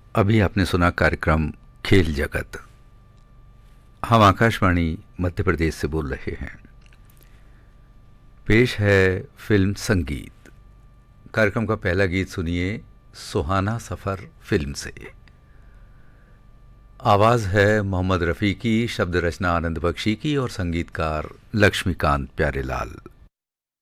अभी आपने सुना कार्यक्रम खेल जगत। हम आकाशवाणी मध्य प्रदेश से बोल रहे हैं। पेश है फिल्म संगीत। कार्यक्रम का पहला गीत सुनिए सुहाना सफ़र फिल्म से। आवाज़ है मोहम्मद रफ़ी की, शब्द रचना आनंद बख्शी की और संगीतकार लक्ष्मीकांत प्यारेलाल।